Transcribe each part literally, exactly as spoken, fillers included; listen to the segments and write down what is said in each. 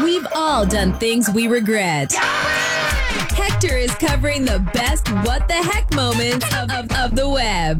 We've all done things we regret. Hector is covering the best what the heck moments of, of, of the web.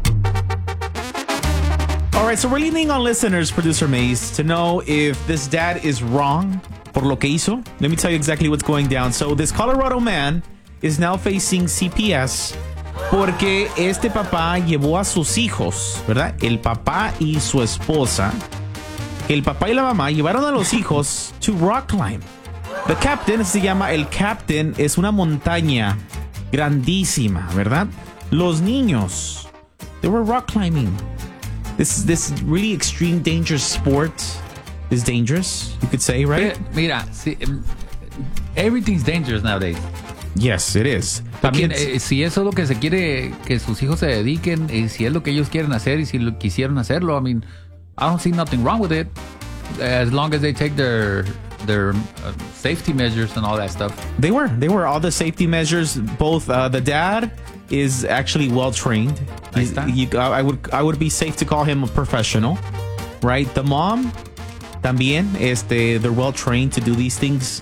All right, so we're leaning on listeners, Producer Maze, to know if this dad is wrong por lo que hizo. Let me tell you exactly what's going down. So this Colorado man is now facing C P S porque este papá llevó a sus hijos, ¿verdad? El papá y su esposa. El papá y la mamá llevaron a los hijos to rock climb. The Captain se llama El Captain, es una montaña grandísima, ¿verdad? Los niños, they were rock climbing. This this really extreme dangerous sport is dangerous, you could say, right? Mira, si, everything's dangerous nowadays. Yes, it is. También, eh, si eso es lo que se quiere que sus hijos se dediquen, y si es lo que ellos quieren hacer y si lo quisieron hacerlo, I mean, I don't see nothing wrong with it, as long as they take their their uh, safety measures and all that stuff. They were, they were all the safety measures. Both uh, the dad is actually well trained. You, I would I would be safe to call him a professional, right? The mom, también, este, they're well trained to do these things.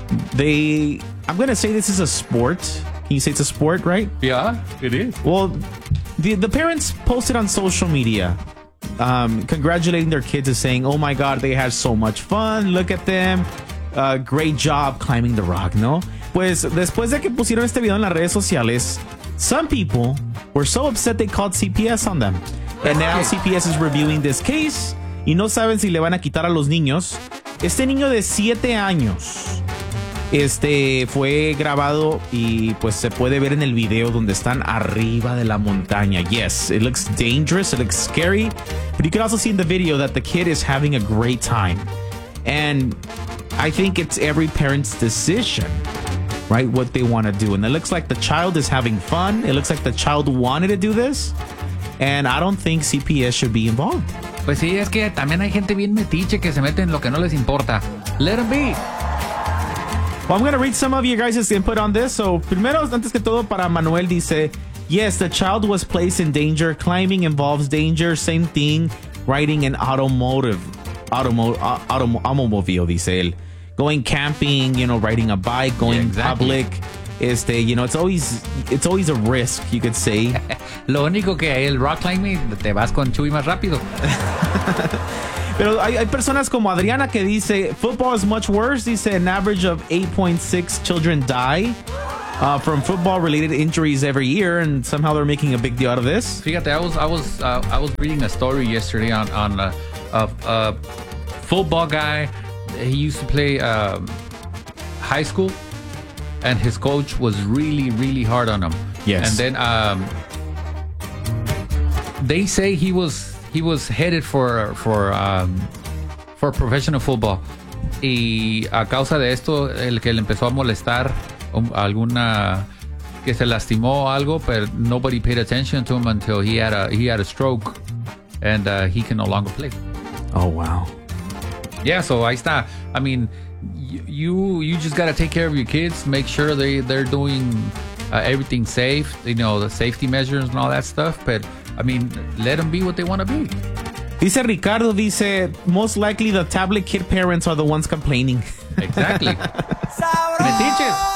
They, I'm gonna say this is a sport. Can you say it's a sport, right? Yeah, it is. Well, the the parents posted on social media, um, congratulating their kids and saying, "Oh my God, they had so much fun. Look at them. Uh, great job climbing the rock." No, pues después de que pusieron este video en las redes sociales, some people were so upset they called C P S on them, and now C P S is reviewing this case y no saben si le van a quitar a los niños. Este niño de siete años. Este fue grabado y pues se puede ver en el video donde están arriba de la montaña. Yes, it looks dangerous, it looks scary, but you can also see in the video that the kid is having a great time. And I think it's every parent's decision, right, what they want to do. And it looks like the child is having fun. It looks like the child wanted to do this. And I don't think C P S should be involved. Pues sí, es que también hay gente bien metiche que se mete en lo que no les importa. Let them be. Well, I'm going to read some of you guys' input on this. So, primero, antes que todo, para Manuel dice, yes, the child was placed in danger. Climbing involves danger. Same thing. Riding an automotive, automo, autom, automobile, dice él. Going camping, you know, riding a bike, going yeah, exactly. public. Este, you know, it's always, it's always a risk, you could say. Lo único que el rock climbing, te vas con Chuy más rápido. Pero hay, hay personas como Adriana que dice, football is much worse. Dice, an average of eight point six children die uh, from football-related injuries every year, and somehow they're making a big deal out of this. Fíjate, I was I was uh, I was reading a story yesterday on on a, a, a football guy. He used to play um, high school, and his coach was really really hard on him. Yes. And then um, they say he was. He was headed for for um, for professional football, y a causa de esto el que le empezó a molestar um, alguna que se lastimó o algo, but nobody paid attention to him until he had a he had a stroke, and uh, he can no longer play. Oh wow. Yeah, so ahí está. I mean, you you just gotta take care of your kids, make sure they they're doing uh, everything safe, you know, the safety measures and all that stuff, but I mean, let them be what they want to be. Dice Ricardo, dice, most likely the tablet kid parents are the ones complaining. Exactly. Metiches.